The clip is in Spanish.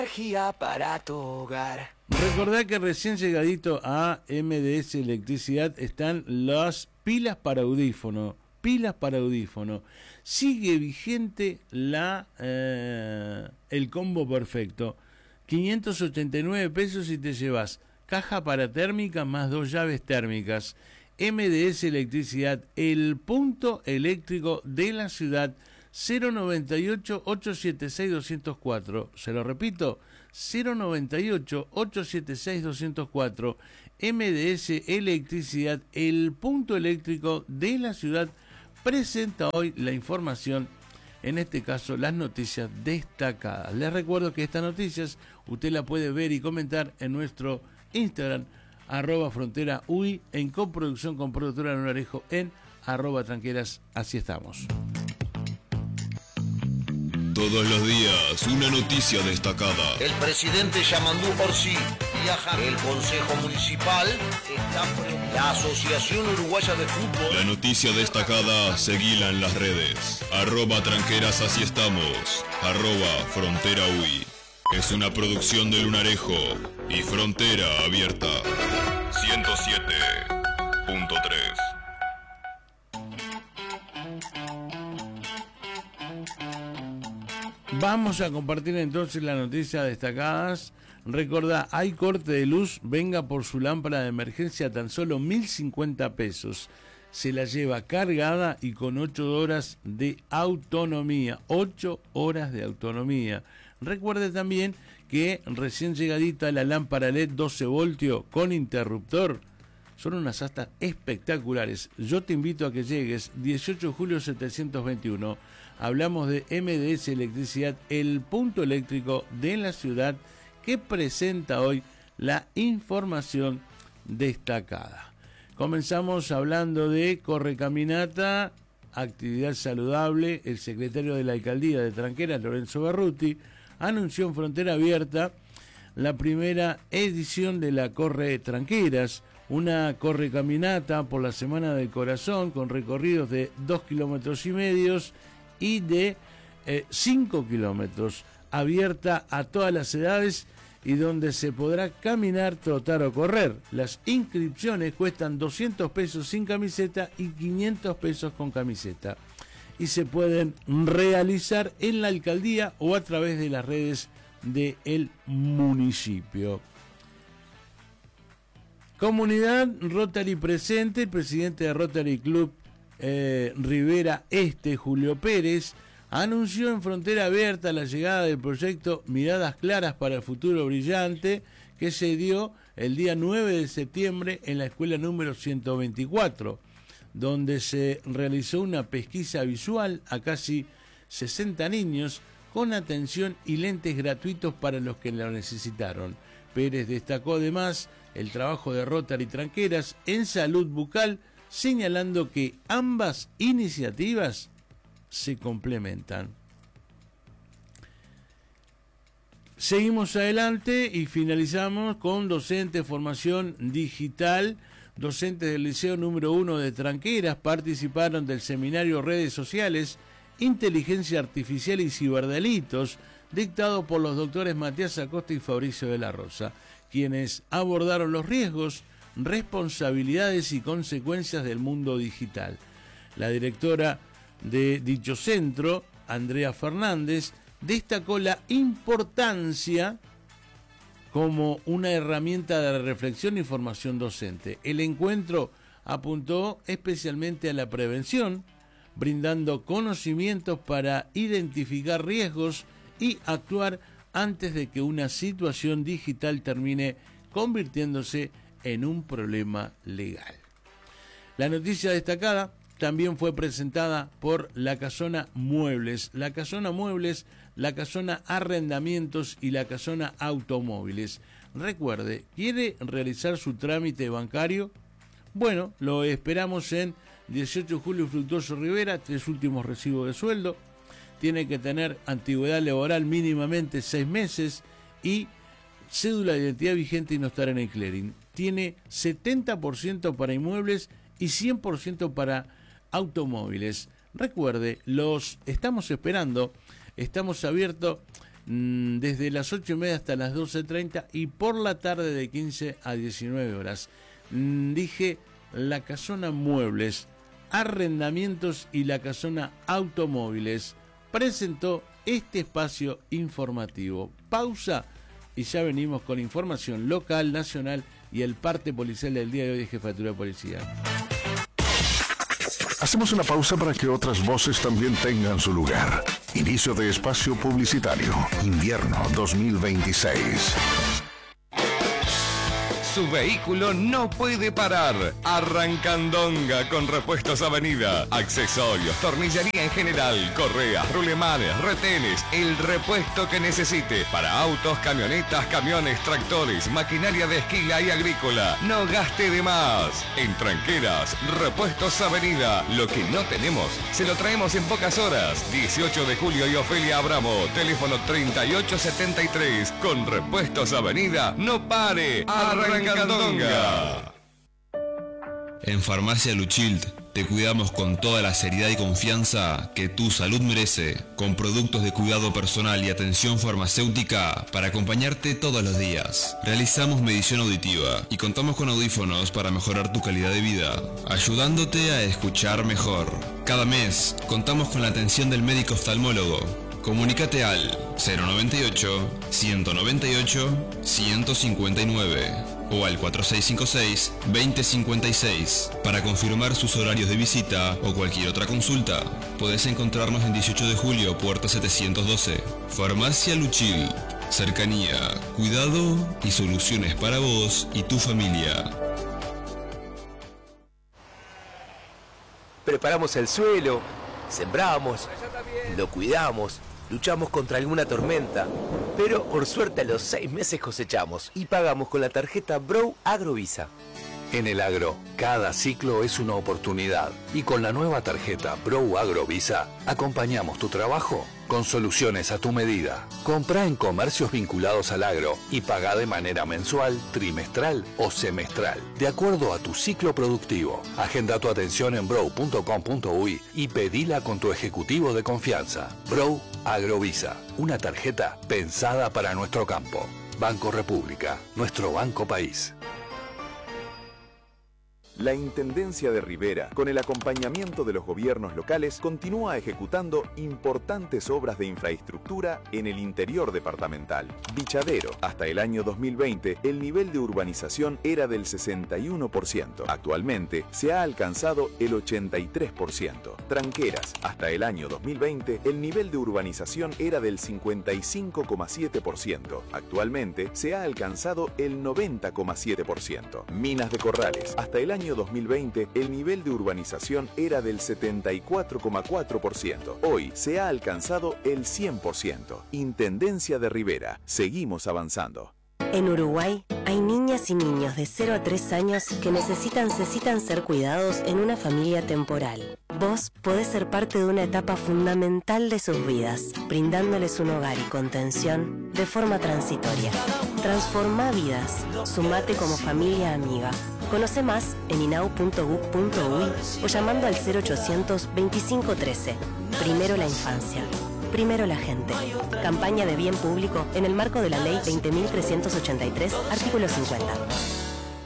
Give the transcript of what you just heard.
Energía para tu hogar. Recordá que recién llegadito a MDS Electricidad están las pilas para audífono. Pilas para audífono. Sigue vigente el combo perfecto. 589 pesos y te llevas caja para térmica más 2 llaves térmicas. MDS Electricidad, el punto eléctrico de la ciudad. 098-876-204. Se lo repito, 098-876-204. MDS Electricidad, el punto eléctrico de la ciudad, presenta hoy la información, en este caso las noticias destacadas. Les recuerdo que estas noticias usted la puede ver y comentar en nuestro Instagram, @fronteraui, en coproducción con Productora Lunarejo en @tranqueras. Así estamos. Todos los días, una noticia destacada. El presidente Yamandú Orsi viaja. El Consejo Municipal está frente. La Asociación Uruguaya de Fútbol. La noticia destacada, seguila en las redes. @tranqueras, así estamos. @fronteraui. Es una producción de Lunarejo y Frontera Abierta. 107.3. Vamos a compartir entonces las noticias destacadas. Recordá, hay corte de luz, venga por su lámpara de emergencia a tan solo 1.050 pesos. Se la lleva cargada y con 8 horas de autonomía. 8 horas de autonomía. Recuerde también que recién llegadita la lámpara LED 12 voltios con interruptor. Son unas astas espectaculares. Yo te invito a que llegues. 18 de julio 721. Hablamos de MDS Electricidad, el punto eléctrico de la ciudad, que presenta hoy la información destacada. Comenzamos hablando de Correcaminata, actividad saludable. El secretario de la Alcaldía de Tranqueras, Lorenzo Berruti, anunció en Frontera Abierta la primera edición de la Corre Tranqueras, una correcaminata por la Semana del Corazón con recorridos de 2,5 kilómetros y de 5 kilómetros, abierta a todas las edades y donde se podrá caminar, trotar o correr. Las inscripciones cuestan 200 pesos sin camiseta y 500 pesos con camiseta y se pueden realizar en la alcaldía o a través de las redes del municipio. Comunidad Rotary presente. El presidente de Rotary Club Rivera Este, Julio Pérez, anunció en Frontera Abierta la llegada del proyecto Miradas Claras para el Futuro Brillante, que se dio el día 9 de septiembre en la escuela número 124, donde se realizó una pesquisa visual a casi 60 niños con atención y lentes gratuitos para los que lo necesitaron. Pérez destacó además el trabajo de Rotary Tranqueras en salud bucal, señalando que ambas iniciativas se complementan. Seguimos adelante y finalizamos con docentes, formación digital. Docentes del Liceo número 1 de Tranqueras participaron del seminario Redes Sociales, Inteligencia Artificial y Ciberdelitos, dictado por los doctores Matías Acosta y Fabricio de la Rosa, quienes abordaron los riesgos, responsabilidades y consecuencias del mundo digital. La directora de dicho centro, Andrea Fernández, destacó la importancia como una herramienta de reflexión y formación docente. El encuentro apuntó especialmente a la prevención, brindando conocimientos para identificar riesgos y actuar antes de que una situación digital termine convirtiéndose en un problema legal. La noticia destacada también fue presentada por La Casona Muebles. La Casona Muebles, La Casona Arrendamientos y La Casona Automóviles. Recuerde, ¿quiere realizar su trámite bancario? Bueno, lo esperamos en 18 de julio Fructuoso Rivera, 3 últimos recibos de sueldo. Tiene que tener antigüedad laboral mínimamente 6 meses y cédula de identidad vigente y no estar en el clearing. Tiene 70% para inmuebles y 100% para automóviles. Recuerde, los estamos esperando, estamos abiertos desde las 8:30 hasta las 12:30 y por la tarde de 15 a 19 horas. Dije La Casona Muebles, Arrendamientos y La Casona Automóviles presentó este espacio informativo. Pausa y ya venimos con información local, nacional y el parte policial del día de hoy de Jefatura de Policía. Hacemos una pausa para que otras voces también tengan su lugar. Inicio de espacio publicitario. Invierno 2026. Su vehículo no puede parar. Arrancandonga con Repuestos Avenida. Accesorios, tornillería en general, correas, rulemanes, retenes, el repuesto que necesite para autos, camionetas, camiones, tractores, maquinaria de esquila y agrícola. No gaste de más. En Tranqueras, Repuestos Avenida. Lo que no tenemos, se lo traemos en pocas horas. 18 de julio y Ofelia Abramo. Teléfono 3873. Con Repuestos Avenida, no pare. Arrancandonga. En Farmacia Luchild te cuidamos con toda la seriedad y confianza que tu salud merece, con productos de cuidado personal y atención farmacéutica para acompañarte todos los días. Realizamos medición auditiva y contamos con audífonos para mejorar tu calidad de vida, ayudándote a escuchar mejor. Cada mes contamos con la atención del médico oftalmólogo. Comunícate al 098-198-159 o al 4656-2056 para confirmar sus horarios de visita o cualquier otra consulta. Podés encontrarnos en 18 de julio, puerta 712. Farmacia Luchil. Cercanía, cuidado y soluciones para vos y tu familia. Preparamos el suelo, sembramos, lo cuidamos, luchamos contra alguna tormenta, pero por suerte a los 6 meses cosechamos y pagamos con la tarjeta Bro Agrovisa. En el agro, cada ciclo es una oportunidad y con la nueva tarjeta Bro Agrovisa acompañamos tu trabajo con soluciones a tu medida. Comprá en comercios vinculados al agro y pagá de manera mensual, trimestral o semestral, de acuerdo a tu ciclo productivo. Agenda tu atención en bro.com.uy y pedila con tu ejecutivo de confianza. Bro Agrovisa, una tarjeta pensada para nuestro campo. Banco República, nuestro banco país. La Intendencia de Rivera, con el acompañamiento de los gobiernos locales, continúa ejecutando importantes obras de infraestructura en el interior departamental. Bichadero, hasta el año 2020, el nivel de urbanización era del 61%. Actualmente, se ha alcanzado el 83%. Tranqueras, hasta el año 2020, el nivel de urbanización era del 55,7%. Actualmente, se ha alcanzado el 90,7%. Minas de Corrales, hasta el año 2020, el nivel de urbanización era del 74,4%. Hoy se ha alcanzado el 100%. Intendencia de Rivera. Seguimos avanzando. En Uruguay hay niñas y niños de 0 a 3 años que necesitan ser cuidados en una familia temporal. Vos podés ser parte de una etapa fundamental de sus vidas, brindándoles un hogar y contención de forma transitoria. Transformá vidas. Sumate como familia amiga. Conoce más en inau.gov.uy o llamando al 0800 2513. Primero la infancia. Primero la gente. Campaña de bien público en el marco de la Ley 20.383, artículo 50.